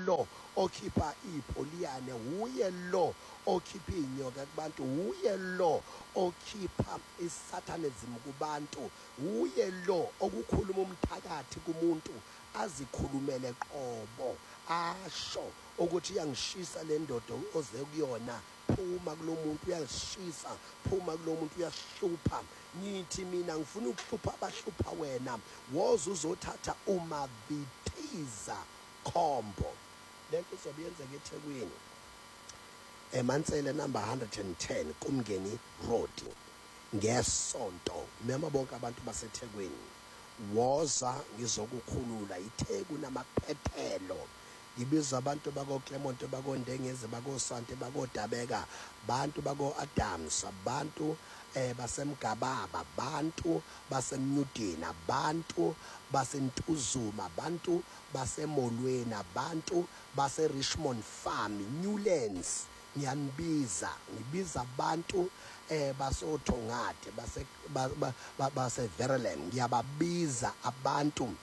lo okhipha ipoliyane, uye lo okhipha inyoka kubantu, uye lo okhipha isatanism kubantu, uye lo okukhuluma umthakathi kumuntu azikhulumele qobo, asho ukuthi iyangishisa le ndoda oze kuyona, phuma kulo muntu uyashisa, phuma kulo muntu uyahlupha. Ngithi mina ngifuna ukuhlupha abahlupha wena, woza uzothatha uMavithiza Khombo. Lento izobe yenzeka eThekwini, Emansele number 110 kuMngeni Road ngesonto. Mema bonke abantu baseThekwini, woza ngizokukhulula iTheku namaphethelo. Ngibiza abantu bako Clement, bako Ndengezi, bako Sante, bako Dabeka, bantu bako Adams, abantu basemgababa, bantu basemnyudini, abantu basentuzuma, bantu basemolweni, abantu base Richmond Farm, Newlands. Ngibiza abantu basothongade base Verulam, ngiyababiza abantu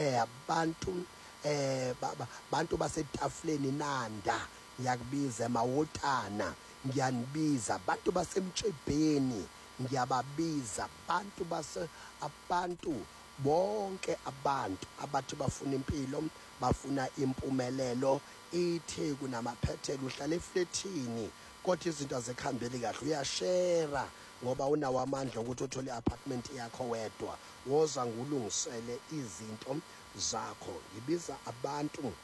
bantu basetafuleni Nanda, ngiyakubiza eMawotana, ngiyanibiza abantu basemtshebheni, ngiyababiza abantu bonke abantu abathi bafuna impilo, bafuna impumelelo. iTheku namaphethelo uhlala efletini kodwa izinto azikhambeli kahle, uyashera ngoba unawo amandla ukuthi uthole i-apartment yakho wedwa. Woza ngulungisele izinto zakho. Ngibiza abantu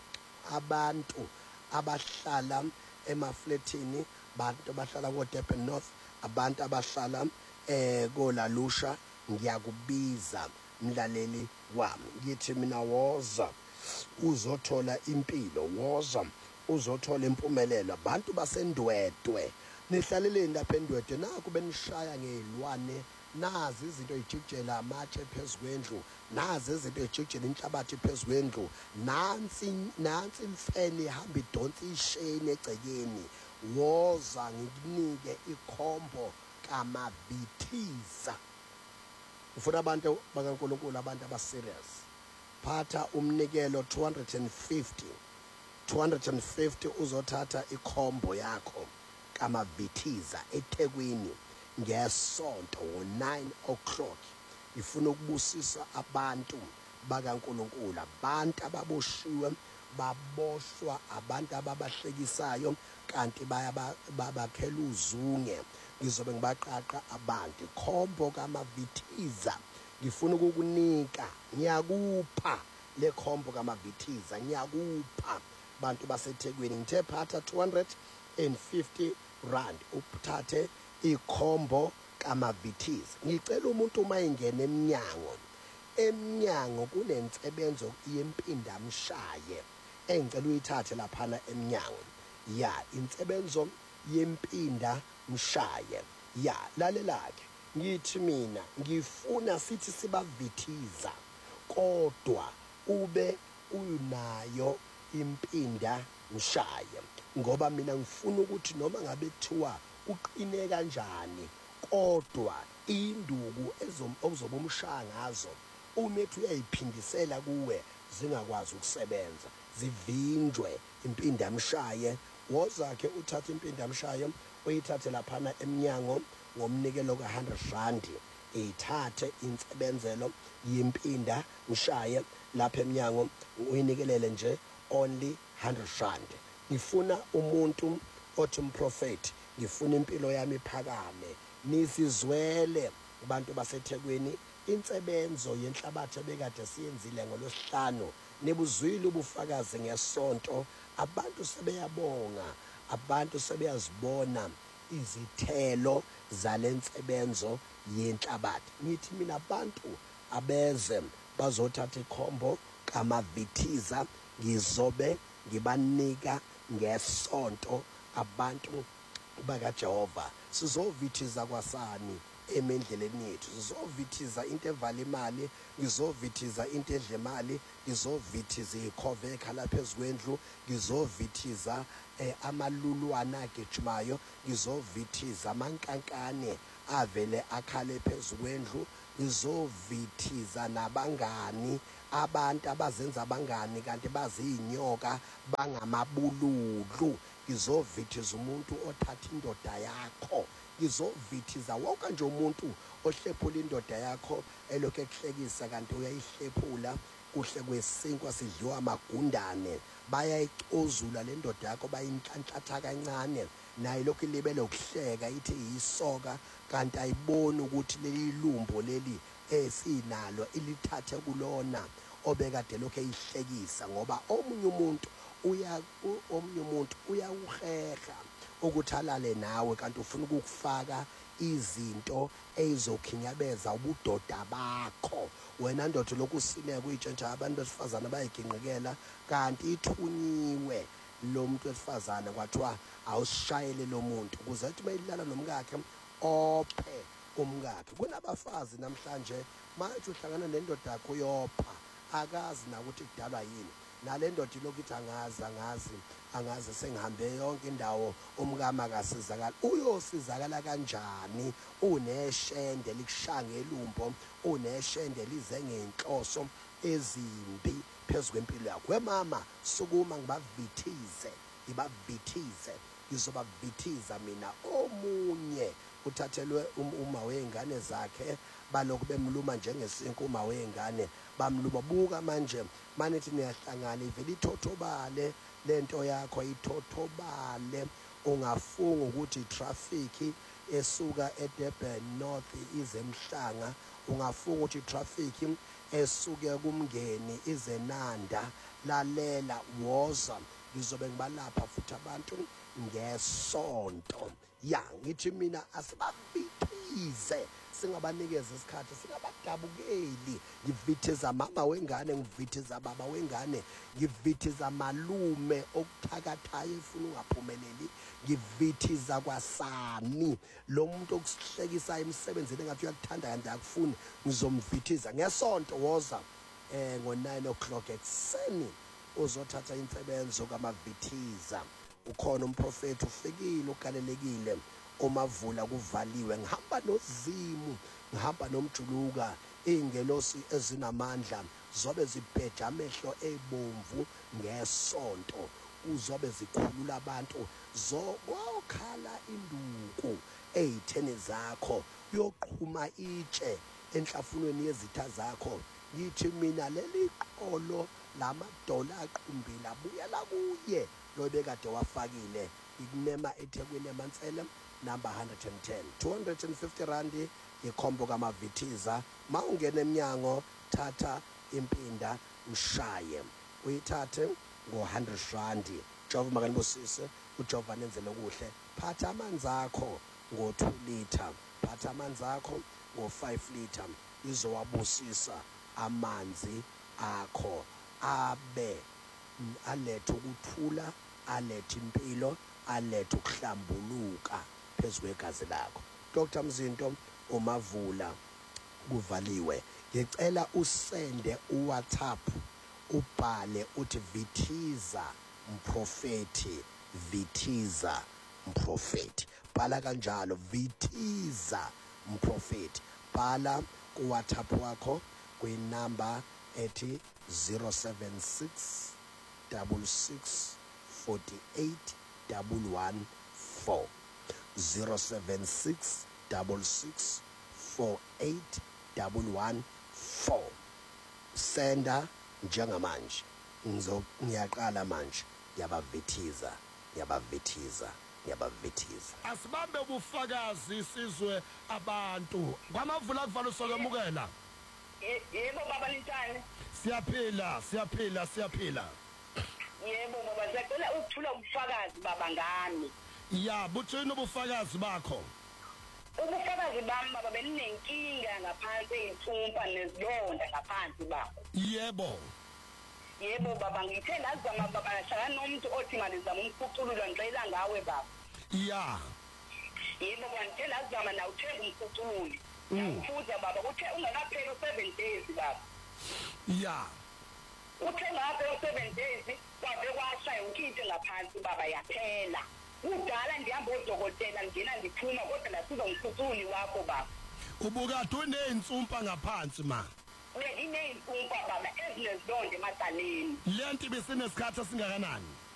abahlala emafletini, abantu abahlala ko-Durban North, abantu abahlala koLalusha. Ngiyakubiza mlaleli wami, ngithi mina woza uzothola impilo, woza uzothola impumelelo. Abantu baseNdwedwe, nihlaleleni lapha eNdwedwe, naku benishaya ngezilwane, nazi izinto ey'jikijela amatshe phezu kwendlu, nazi izinto ey'jikijela inhlabathi phezu kwendlu, nansi imfene ihamba idonsa isheni egcekeni. Woza ngikunike ikhombo kaMavithiza. Ufuna abantu bakaNkulunkulu, abantu abaserious, phatha umnikelo 250 uzothatha ikhombo yakho kaMavithiza eThekwini ngesonto ngo-9 o'clock. Ngifuna ukubusisa abantu bakaNkulunkulu, abantu ababoshiwe, baboshwa abantu ababahlekisayo kanti babakhela uzunge. Ngizobe ngibaqaqa abantu ikhombo kaMavithiza. Ngifuna ukukunika, ngiyakupha le khombo kaMavithiza, ngiyakupha bantu baseThekwini. Ngithe phatha 250 rand uthathe ikhombo kaMavithiza. Ngicela umuntu uma ingena emnyango kunensebenzo yempindamshaye engicela uyithathe laphana emnyango. Ya, insebenzo yempindamshaye. Ya, lalela-ke, ngithi mina ngifuna sithi sibavithiza kodwa ube unayo impindamshaye, ngoba mina ngifuna ukuthi noma ngabe kuthiwa uqine kanjani kodwa induku ozobe umshaya ngazo uma ethi uyayiphindisela kuwe zingakwazi ukusebenza, zivinjwe impindamshaye. Wozakhe uthathe impindamshaye uyithathe laphana emnyango ngomnikelo ka100 rand, ithathe insebenzelo yempindamshaye lapha emnyango uyinikelele nje only 100 rand. Ngifuna umuntu othi umprofeti, ngifuna impilo yami iphakame, nisizwele abantu baseThekwini insebenzo yenhlabathi ebekade siyenzile ngoLwesihlanu. Nibuzwile ubufakazi ngesonto, abantu sebeyabonga, abantu sebeyazibona izithelo zalensebenzo yenhlabathi. Ngithi mina abantu abeze bazothatha ikhombo kaMavithiza, ngizobe ngibanika ngesonto abantu bakaJehova. Sizovithiza kwasani emendleleni yethu, sizovithiza into evala imali, ngizovithiza into edla imali, ngizovithiza ikhove ekhala phezu kwendlu, ngizovithiza amalulwana agijimayo, ngizovithiza amankankane avele akhale phezu kwendlu, ngizovithiza nabangani abantu abazenza abangani kanti bazinyoka bangamabululu. Ngizovithiza umuntu othatha indoda yakho, ngizovithiza wonke nje umuntu ohlephula indoda yakho elokhu ekuhlekisa kanti uyayihlephula. Kuhle kwesinkwa sidliwa amagundane, bayayicozula le ndoda yakho bayinhlanhlatha kancane, naye lokhu ilibele ukuhleka ithi yisoka kanti ayiboni ukuthi leli lumbo leli esinalo ilithathe kulona obekade lokhu eyihlekisa. Ngoba omunye umuntu uyawuheha ukuthi alale nawe kanti ufuna ukukufaka izinto ezokhinyabeza ubudoda bakho. Wena ndoda lokhu usineke uyitshentsha abantu besifazana bayiginqikela kanti ithunyiwe lo muntu wesifazana kwathiwa awusishayele lo muntu ukuze ethi mayilala nomkakhe ophe umkakhe. Kunabafazi namhlanje manje uhlangana nendoda yakho uyopha akazi na ukuthi kudalwa yini, nale ndoda ilokhu ithi angazi sengihambe yonke indawo umkami akasizakala. Uyosizakala kanjani uneshende likushange elumbo, uneshende lize ngenhloso ezimbi phezu kwempilo yakho? Wemama sukuma ngibavithize, ngizobavithiza mina. Omunye uthathelwe uma wengane zakhe balokhu bemluma njengesinkwa. Uma wengane bamluma, buka manje manithi niyahlangana ivele ithothobale lento yakho, ithothobale. Ungafunga ukuthi itraffic esuka eDurban North ize eMhlanga, ungafunga ukuthi itraffic esuke kumngeni ize Nanda. Lalela, woza, ngizobe ngibalapha futhi abantu ngesonto. Ya ngithi mina asibabithize, singabanikeza isikhathi, singabadabukeli. Ngivithiza mama wengane, ngivithiza baba wengane, ngivithiza malume okuthakathayo efuna ungaphumeleli, ngivithiza kwasani lo muntu okuhlekisayo emsebenzini engathi uyakuthanda kanti akufuni. Ngizomvithiza ngesonto. Woza ngo-9 o'clock ekuseni uzothatha insebenzo kamavithiza. Ukhona umprofeti ufikile ugalelekile, uMavula kuvaliwe. Ngihamba noZimu, ngihamba nomjuluka, iy'ngelosi ezinamandla zobe zibheja amehlo ebomvu ngesonto. Uzobe zikhulula abantu zokukhala induku ey'theni zakho, yoqhuma itshe enhlafunweni yezitha zakho. Ngithi mina leli qolo lamadola aqumbile abuyela kuye lo bekade wafakile. Ikunema eThekwini eMansele number 110, 250 randi ikhombo kamavithiza. Ma ungena eminyango thatha impinda ushaye, uyithathe ngo-100 randi. Jehova makanibusise, uJehova nenzele kuhle. Phatha amanzi akho ngo-2 litha, phatha amanzi akho ngo-5 litha. Izowabusisa amanzi akho abe alethe ukuthula, alethe impilo, alethe ukuhlambuluka phezu kwegazi lakho. Dr. Mzinto, uMavula kuvaliwe. Ngicela usende uWhatsApp ubhale uthi vithiza mprofeti, vithiza mprofeti. Bhala kanjalo, vithiza mprofeti. Bhala kuWhatsApp wakho kwinamba ethi 076 66 48 114, 076 66 48 114. Senda njengamanje. Ngiyaqala manje, ngiyabavithiza. Asibambe ubufakazi sizwe abantu. KwaMavula kuvalo sokwamukela. Yebo baba Lintane. Siyaphila. Yebo baba, ngicela ukuthula ubufakazi baba ngami. Ya, buthini ubufakazi bakho? Ubufakazi bami baba, beninenkinga ngaphansi ey'nhlumpa nezilonda ngaphansi baba. Yebo baba, ngithe ngazama baba ngahlangana nomuntu othi ngalizama umkhuculula ngicela ngawe baba. Ya. Yebo baba, ngithe ngazama na uthenga umkhucululi. Ngikubuza baba, uthe ungakapheli 7 days baba. Ya. Uthe ngapheli 7 days kwabe kwashaya ukinto ngaphansi baba yaphela. Udala ndihamba odokotela ngena ndiphuma kodwa lasiza umkhucululi wakho baba. Ubukade uney'nsumpa ngaphansi ma. belineyimpunga baba ezinezilonda emacaleni lento ibisinesikhathi esingakanani